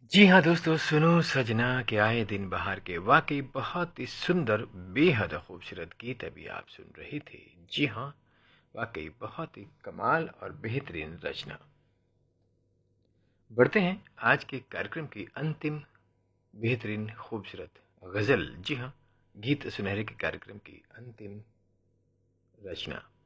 जी हाँ दोस्तों, सुनो सजना के आए दिन बहार के। वाकई बहुत ही सुंदर, बेहद खूबसूरत गीत अभी आप सुन रहे थे। जी हाँ, वाकई बहुत ही कमाल और बेहतरीन रचना। बढ़ते हैं आज के कार्यक्रम की अंतिम बेहतरीन खूबसूरत गज़ल। जी हाँ, गीत सुनहरे के कार्यक्रम की अंतिम रचना।